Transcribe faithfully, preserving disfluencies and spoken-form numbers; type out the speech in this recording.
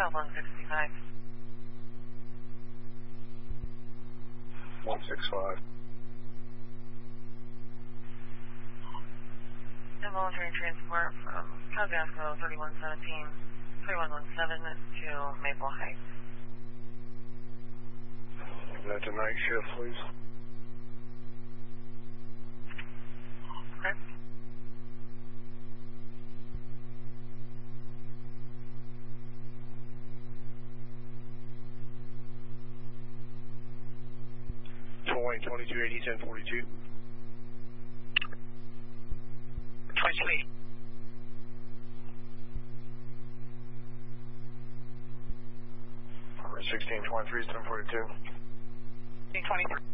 Cal one sixty-five. one sixty-five. Involuntary transport from Calgasco thirty-one seventeen, thirty-one seventeen to Maple Heights. That's a night shift, please. Okay. Twenty, twenty-two eighty, ten forty-two. twenty-two eighty. sixteen twenty-three, ten forty-two. sixteen twenty-three.